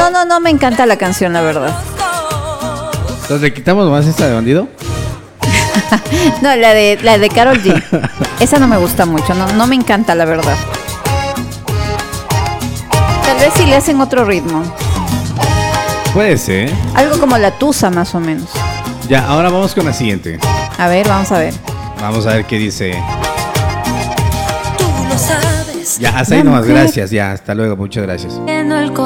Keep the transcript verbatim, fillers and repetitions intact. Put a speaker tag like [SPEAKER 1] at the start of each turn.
[SPEAKER 1] no, no, no me encanta la canción, la verdad.
[SPEAKER 2] Entonces, ¿le quitamos más esta de bandido?
[SPEAKER 1] No, la de la de Karol G. Esa no me gusta mucho, no, no me encanta, la verdad. Tal vez si le hacen otro ritmo.
[SPEAKER 2] Puede ser.
[SPEAKER 1] Algo como la tusa, más o menos.
[SPEAKER 2] Ya, ahora vamos con la siguiente.
[SPEAKER 1] A ver, vamos a ver.
[SPEAKER 2] Vamos a ver qué dice.
[SPEAKER 3] Tú lo sabes.
[SPEAKER 2] Ya, hasta ahí nomás, gracias. Ya, hasta luego, muchas gracias.